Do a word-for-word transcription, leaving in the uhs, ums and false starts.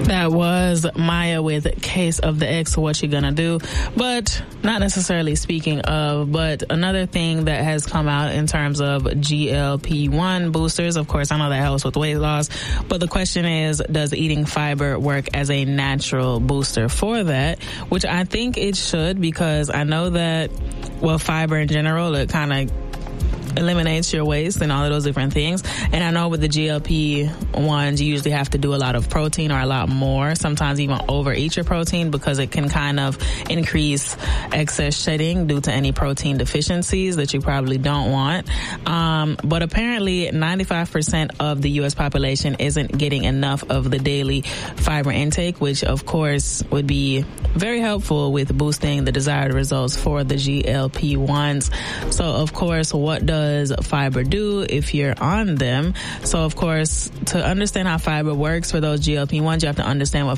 That was Maya with Case of the X, What You Gonna Do? But not necessarily speaking of, but another thing that has come out in terms of G L P one boosters, of course, I know that helps with weight loss, but the question is, does eating fiber work as a natural booster for that? Which I think it should, because I know that, well, fiber in general, it kind of eliminates your waste and all of those different things. And I know with the G L P ones, you usually have to do a lot of protein or a lot more, sometimes even overeat your protein, because it can kind of increase excess shedding due to any protein deficiencies that you probably don't want. Um, but apparently ninety-five percent of the U S population isn't getting enough of the daily fiber intake, which of course would be very helpful with boosting the desired results for the G L P ones. So of course, what does does fiber do if you're on them? So of course, to understand how fiber works for those G L P ones, you have to understand what